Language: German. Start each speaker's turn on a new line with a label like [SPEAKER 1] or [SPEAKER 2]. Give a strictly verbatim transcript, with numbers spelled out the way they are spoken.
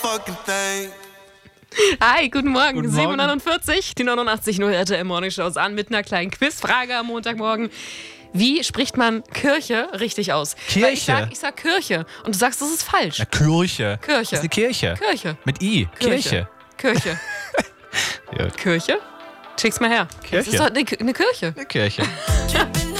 [SPEAKER 1] Hi, guten Morgen.
[SPEAKER 2] Guten
[SPEAKER 1] sieben Uhr
[SPEAKER 2] Morgen.
[SPEAKER 1] neunundvierzig, die neunundachtzig Null R T L Morning Show ist an mit einer kleinen Quizfrage am Montagmorgen. Wie spricht man Kirche richtig aus?
[SPEAKER 2] Kirche?
[SPEAKER 1] Weil ich sag, ich sag Kirche und du sagst, das ist falsch.
[SPEAKER 2] Na, Kirche.
[SPEAKER 1] Kirche.
[SPEAKER 2] Das ist eine Kirche.
[SPEAKER 1] Kirche.
[SPEAKER 2] Mit I. Kirche.
[SPEAKER 1] Kirche.
[SPEAKER 2] Ja.
[SPEAKER 1] Kirche? Schick's mal her.
[SPEAKER 2] Kirche.
[SPEAKER 1] Das ist doch eine, eine Kirche.
[SPEAKER 2] Eine Kirche.